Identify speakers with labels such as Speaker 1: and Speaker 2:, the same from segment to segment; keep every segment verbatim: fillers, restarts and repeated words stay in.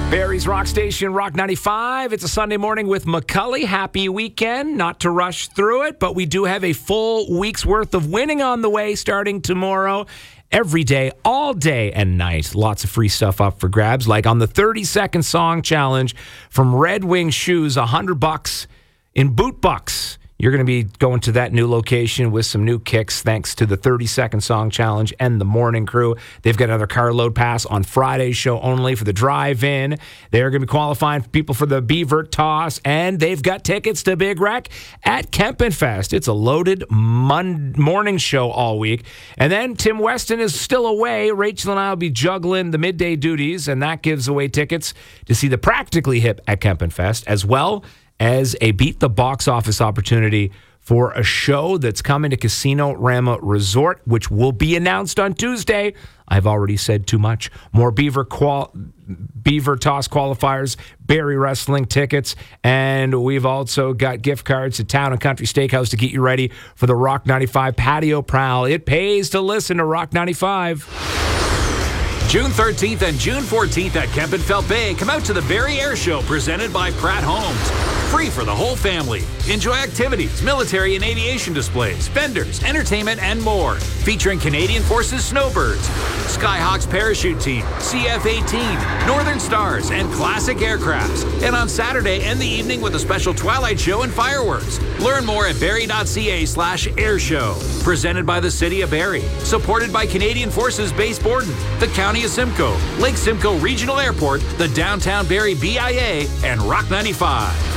Speaker 1: Barrie's Rock Station, Rock ninety-five. It's a Sunday morning with McCully. Happy weekend. Not to rush through it, but we do have a full week's worth of winning on the way starting tomorrow. Every day, all day and night. Lots of free stuff up for grabs, like on the thirty-second song challenge from Red Wing Shoes, one hundred bucks in boot bucks. You're going to be going to that new location with some new kicks thanks to the thirty-second song challenge and the morning crew. They've got another carload pass on Friday's show only for the drive-in. They're going to be qualifying people for the Beaver Toss, and they've got tickets to Big Wreck at Kempenfest. It's a loaded mon- morning show all week. And then Tim Weston is still away. Rachel and I will be juggling the midday duties, and that gives away tickets to see the Practically Hip at Kempenfest, as well as a Beat the Box Office opportunity for a show that's coming to Casino Rama Resort, which will be announced on Tuesday. I've already said too much. More Beaver qual- Beaver Toss qualifiers, Barrie Wrestling tickets, and we've also got gift cards to Town and Country Steakhouse to get you ready for the Rock ninety-five Patio Prowl. It pays to listen to Rock ninety-five.
Speaker 2: June thirteenth and June fourteenth at Kempenfelt Bay. Come out to the Barrie Air Show presented by Pratt Homes. Free for the whole family. Enjoy activities, military and aviation displays, vendors, entertainment, and more. Featuring Canadian Forces Snowbirds, Skyhawks Parachute Team, C F eighteen, Northern Stars, and classic aircrafts. And on Saturday, end the evening with a special Twilight Show and fireworks. Learn more at barrie.ca slash airshow. Presented by the City of Barrie. Supported by Canadian Forces Base Borden, the County of Simcoe, Lake Simcoe Regional Airport, the Downtown Barrie B I A, and Rock ninety-five.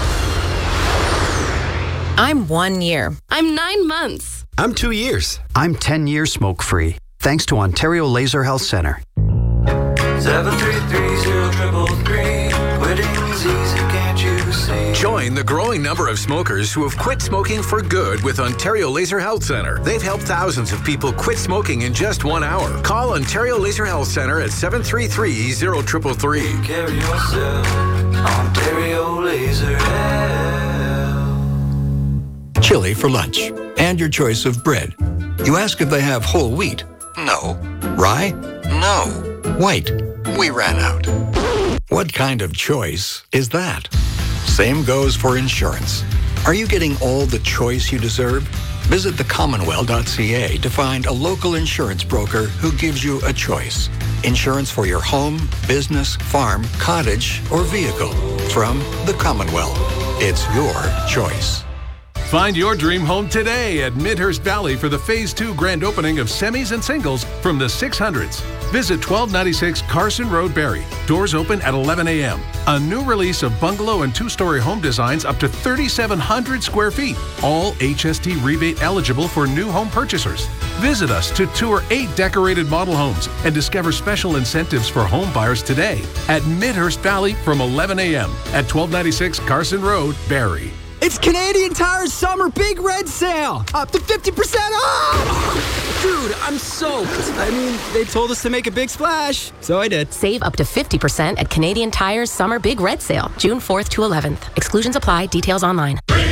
Speaker 3: I'm one year.
Speaker 4: I'm nine months.
Speaker 5: I'm two years.
Speaker 6: I'm ten years smoke-free, thanks to Ontario Laser Health Centre.
Speaker 7: seven three three zero triple three. Quitting's easy, can't you see?
Speaker 8: Join the growing number of smokers who have quit smoking for good with Ontario Laser Health Centre. They've helped thousands of people quit smoking in just one hour. Call Ontario Laser Health Centre at seven three three zero triple three.
Speaker 7: Carry yourself, Ontario Laser Health.
Speaker 9: Chili for lunch, and your choice of bread. You ask if they have whole wheat. No. Rye? No. White? We ran out. What kind of choice is that? Same goes for insurance. Are you getting all the choice you deserve? Visit the commonwealth dot c a to find a local insurance broker who gives you a choice. Insurance for your home, business, farm, cottage, or vehicle. From the Commonwealth. It's your choice.
Speaker 10: Find your dream home today at Midhurst Valley for the Phase two grand opening of semis and singles from the six hundreds. Visit twelve ninety-six Carson Road, Barrie. Doors open at eleven a.m. A new release of bungalow and two-story home designs up to thirty-seven hundred square feet. All H S T rebate eligible for new home purchasers. Visit us to tour eight decorated model homes and discover special incentives for home buyers today at Midhurst Valley from eleven a.m. at twelve ninety-six Carson Road, Barrie.
Speaker 11: It's Canadian Tire's Summer Big Red Sale! Up to fifty percent off! Dude, I'm soaked. I mean, they told us to make a big splash, so I did.
Speaker 12: Save up to fifty percent at Canadian Tire's Summer Big Red Sale, June fourth to eleventh. Exclusions apply. Details online.